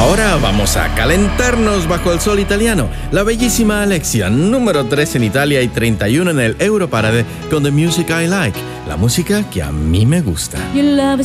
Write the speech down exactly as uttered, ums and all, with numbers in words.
Ahora vamos a calentarnos bajo el sol italiano. La bellísima Alexia, número tres en Italia y treinta y uno en el Europarade con The Music I Like, la música que a mí me gusta. Your love is